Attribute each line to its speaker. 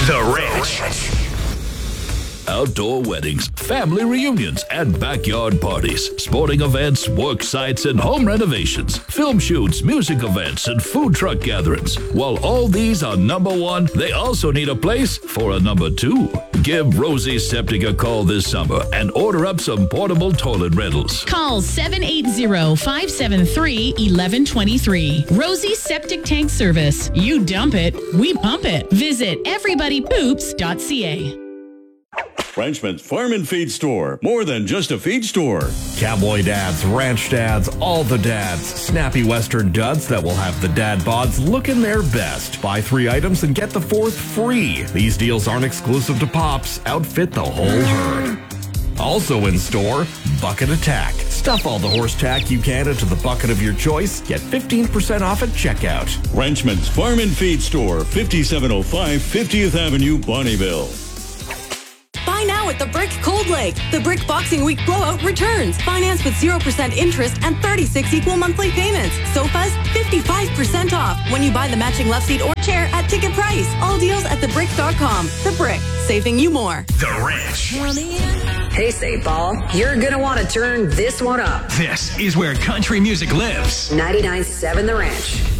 Speaker 1: The Ranch.
Speaker 2: Outdoor weddings, family reunions, and backyard parties, sporting events, work sites, and home renovations, film shoots, music events, and food truck gatherings. While all these are number one, they also need a place for a number two. Give Rosie Septic a call this summer and order up some portable toilet rentals.
Speaker 3: Call 780-573-1123. Rosie Septic Tank Service. You dump it, we pump it. Visit everybodypoops.ca.
Speaker 4: Frenchman's Farm and Feed Store. More than just a feed store.
Speaker 5: Cowboy dads, ranch dads, all the dads. Snappy Western duds that will have the dad bods looking their best. Buy 3 items and get the 4th free. These deals aren't exclusive to Pops. Outfit the whole herd. Also in store, Bucket Attack. Stuff all the horse tack you can into the bucket of your choice. Get 15% off at checkout.
Speaker 4: Frenchman's Farm and Feed Store, 5705 50th Avenue, Bonnieville.
Speaker 6: Buy now at the Brick Cold Lake. The Brick Boxing Week blowout returns. Finance with 0% interest and 36 equal monthly payments. Sofas, 55% off when you buy the matching love seat or chair at ticket price. All deals at thebrick.com. The Brick, saving you more.
Speaker 1: The Ranch.
Speaker 7: Hey, St. Paul, you're going to want to turn this one up.
Speaker 1: This is where country music lives.
Speaker 7: 99.7 The Ranch.